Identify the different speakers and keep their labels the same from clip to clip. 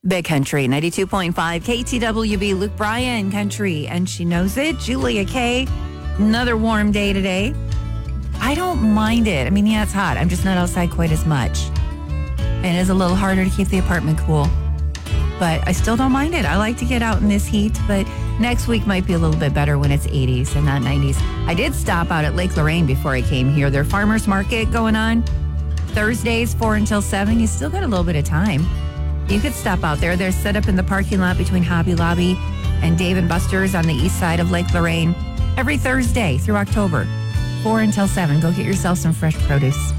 Speaker 1: Big Country, 92.5 KTWB, Luke Bryan Country, and she knows it. Julia K. Another warm day today. I don't mind it. I mean, yeah, it's hot. I'm just not outside quite as much. And it is a little harder to keep the apartment cool. But I still don't mind it. I like to get out in this heat, but next week might be a little bit better when it's 80s and not 90s. I did stop out at Lake Lorraine before I came here. Their farmers market going on Thursdays, 4 until 7. You still got a little bit of time. You could stop out there. They're set up in the parking lot between Hobby Lobby and Dave & Buster's on the east side of Lake Lorraine every Thursday through October, 4 until 7. Go get yourself some fresh produce.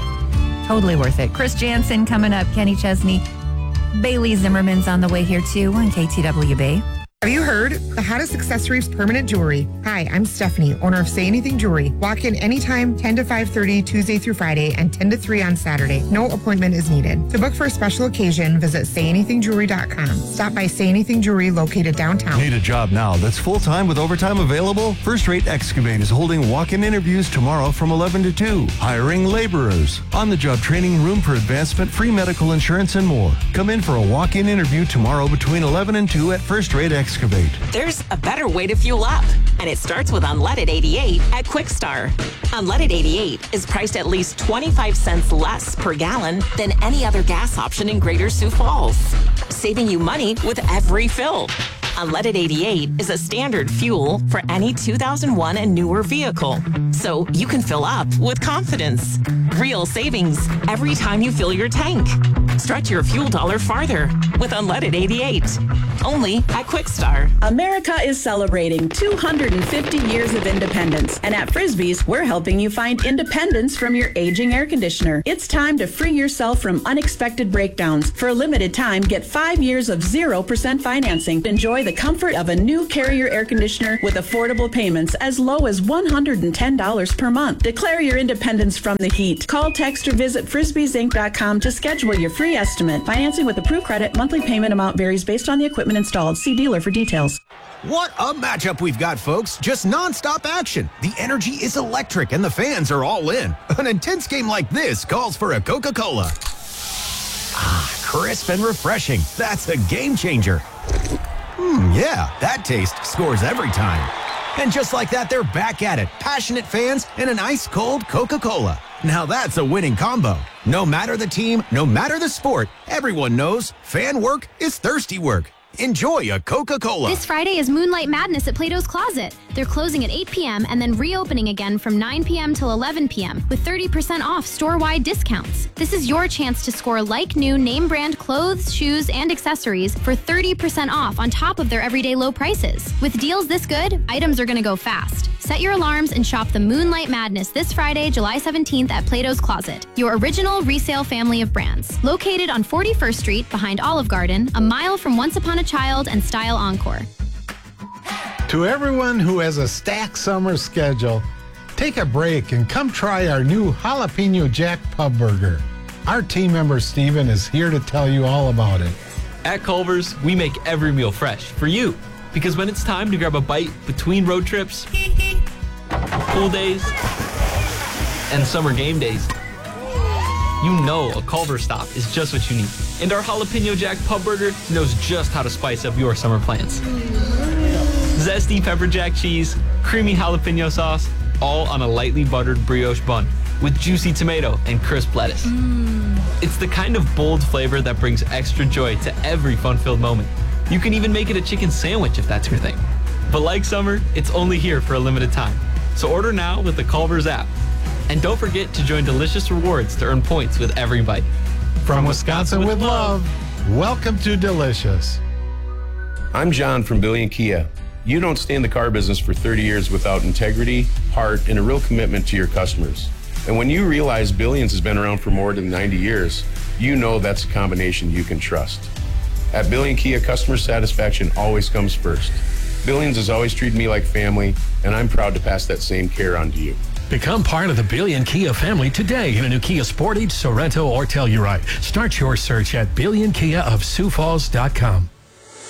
Speaker 1: Totally worth it. Chris Jansen coming up, Kenny Chesney. Bailey Zimmerman's on the way here too on KTWB.
Speaker 2: Have you heard? The hottest accessories, permanent jewelry. Hi, I'm Stephanie, owner of Say Anything Jewelry. Walk in anytime, 10 to 5:30, Tuesday through Friday, and 10 to 3 on Saturday. No appointment is needed. To book for a special occasion, visit sayanythingjewelry.com. Stop by Say Anything Jewelry, located downtown.
Speaker 3: Need a job now that's full-time with overtime available? First Rate Excavate is holding walk-in interviews tomorrow from 11 to 2. Hiring laborers. On-the-job training, room for advancement, free medical insurance, and more. Come in for a walk-in interview tomorrow between 11 and 2 at First Rate Excavate.
Speaker 4: There's a better way to fuel up, and it starts with Unleaded 88 at Quickstar. Unleaded 88 is priced at least 25 cents less per gallon than any other gas option in Greater Sioux Falls, saving you money with every fill. Unleaded 88 is a standard fuel for any 2001 and newer vehicle, so you can fill up with confidence. Real savings every time you fill your tank. Stretch your fuel dollar farther with Unleaded 88. Only at Quickstar.
Speaker 5: America is celebrating 250 years of independence, and at Frisbee's, we're helping you find independence from your aging air conditioner. It's time to free yourself from unexpected breakdowns. For a limited time, get 5 years of 0% financing. Enjoy the comfort of a new Carrier air conditioner with affordable payments as low as $110 per month. Declare your independence from the heat. Call, text, or visit frisbeesinc.com to schedule your free estimate. Financing with approved credit. Monthly payment amount varies based on the equipment installed. See dealer for details.
Speaker 6: What a matchup we've got, folks. Just nonstop action. The energy is electric and the fans are all in. An intense game like this calls for a Coca-Cola. Ah, crisp and refreshing. That's a game changer. Yeah, that taste scores every time. And just like that, they're back at it. Passionate fans and an ice-cold Coca-Cola. Now that's a winning combo. No matter the team, no matter the sport, everyone knows fan work is thirsty work. Enjoy a Coca-Cola.
Speaker 7: This Friday is Moonlight Madness at Plato's Closet. They're closing at 8 p.m. and then reopening again from 9 p.m. till 11 p.m. with 30% off store-wide discounts. This is your chance to score like-new name-brand clothes, shoes, and accessories for 30% off on top of their everyday low prices. With deals this good, items are going to go fast. Set your alarms and shop the Moonlight Madness this Friday, July 17th at Plato's Closet, your original resale family of brands. Located on 41st Street behind Olive Garden, a mile from Once Upon a Child and Style Encore.
Speaker 8: To everyone who has a stacked summer schedule, take a break and come try our new Jalapeno Jack Pub Burger. Our team member Steven is here to tell you all about it.
Speaker 9: At Culver's, we make every meal fresh for you. Because when it's time to grab a bite between road trips, pool days, and summer game days, you know a Culver's stop is just what you need. And our Jalapeno Jack Pub Burger knows just how to spice up your summer plans. Zesty pepper jack cheese, creamy jalapeno sauce, all on a lightly buttered brioche bun with juicy tomato and crisp lettuce. It's the kind of bold flavor that brings extra joy to every fun-filled moment. You can even make it a chicken sandwich if that's your thing. But like summer, it's only here for a limited time. So order now with the Culver's app. And don't forget to join Delicious Rewards to earn points with every bite.
Speaker 8: From Wisconsin with love, welcome to Delicious.
Speaker 10: I'm John from Billion Kia. You don't stay in the car business for 30 years without integrity, heart, and a real commitment to your customers. And when you realize Billions has been around for more than 90 years, you know that's a combination you can trust. At Billion Kia, customer satisfaction always comes first. Billions has always treated me like family, and I'm proud to pass that same care on to you.
Speaker 11: Become part of the Billion Kia family today in a new Kia Sportage, Sorento, or Telluride. Start your search at billionkiaofsiouxfalls.com.